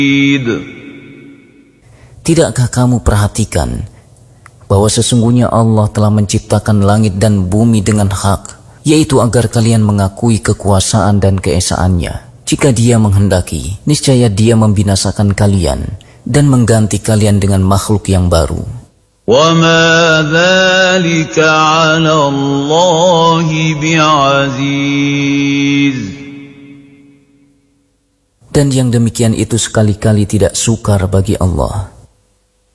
Tidakkah kamu perhatikan bahwa sesungguhnya Allah telah menciptakan langit dan bumi dengan hak, yaitu agar kalian mengakui kekuasaan dan keesaannya. Jika Dia menghendaki, niscaya Dia membinasakan kalian dan mengganti kalian dengan makhluk yang baru. وَمَا ذَلِكَ عَلَى اللَّهِ بِعَزِيزٍ. Dan yang demikian itu sekali-kali tidak sukar bagi Allah.